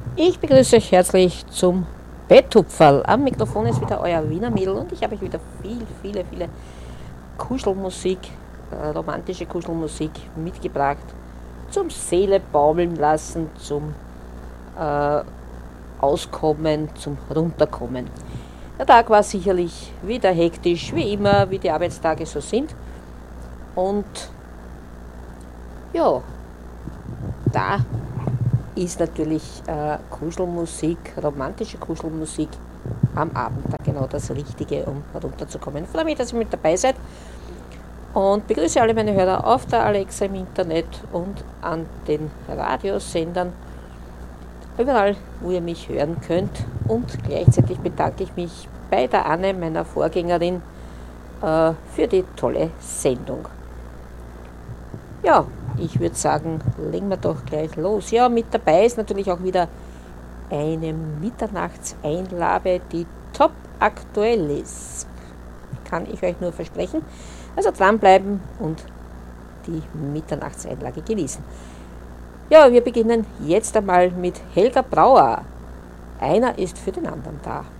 Ich begrüße euch herzlich zum Betthupferl. Am Mikrofon ist wieder euer Wiener Mädel und ich habe euch wieder viele Kuschelmusik, romantische Kuschelmusik mitgebracht. Zum Seele baumeln lassen, zum äh, Auskommen, zum Runterkommen. Der Tag war sicherlich wieder hektisch, wie immer, wie die Arbeitstage so sind. Und ja, da ist natürlich Kuschelmusik, romantische Kuschelmusik am Abend da genau das Richtige, um herunterzukommen. Ich freue mich, dass ihr mit dabei seid und begrüße alle meine Hörer auf der Alexa im Internet und an den Radiosendern, überall, wo ihr mich hören könnt. Und gleichzeitig bedanke ich mich bei der Anne, meiner Vorgängerin, für die tolle Sendung. Ja, ich würde sagen, legen wir doch gleich los. Ja, mit dabei ist natürlich auch wieder eine Mitternachtseinlage, die top aktuell ist. Kann ich euch nur versprechen. Also dranbleiben und die Mitternachtseinlage genießen. Ja, wir beginnen jetzt einmal mit Helga Brauer. Einer ist für den anderen da.